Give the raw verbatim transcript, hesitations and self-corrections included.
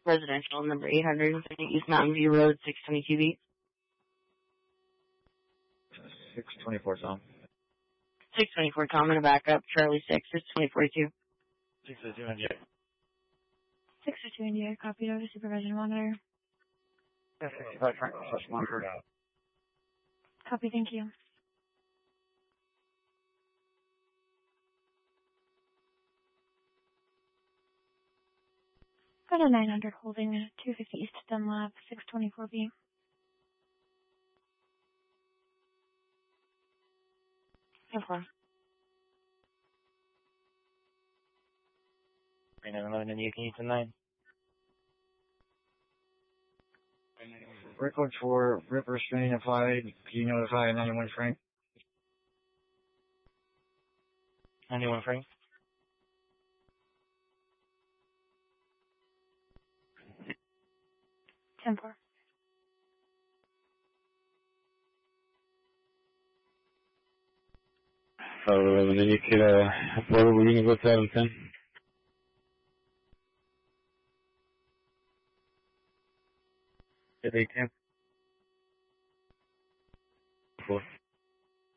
Residential, number eight hundred East Mountain View Road, six twenty-two B. six twenty-four, Tom. six twenty-four, Tom, in a backup. Charlie six, six twenty-four two. six oh two India. six oh two India, copied over supervision monitor. Copy, thank you. Got a nine hundred holding two fifty East Dunlap, six twenty-four B. Okay. nine eleven India, can you nine? Record for rip restraint applied. Can you notify ninety-one Frank? ninety-one Frank? ten four. So, and then you could, uh, where were we going to go seven ten? Did they temp?